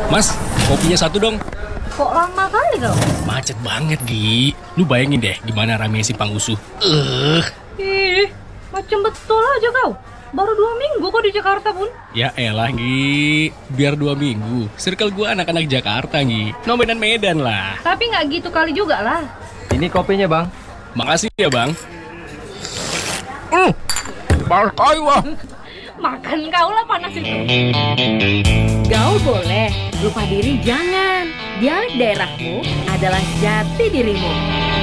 Mas, kopinya satu dong. Kok lama kali kau? Macet banget, Gi. Lu bayangin deh gimana rame si Usu. Ih, macam betul aja kau. Baru 2 minggu kok di Jakarta, Bun. Ya elah, Gi. Biar 2 minggu. Circle gua anak-anak Jakarta, Gi. Nomedan Medan lah. Tapi nggak gitu kali juga lah. Ini kopinya, Bang. Makasih ya, Bang. Parkai, wah. Makan kau lah panas itu. Gaul boleh, lupa diri jangan. Dialek daerahmu adalah jati dirimu.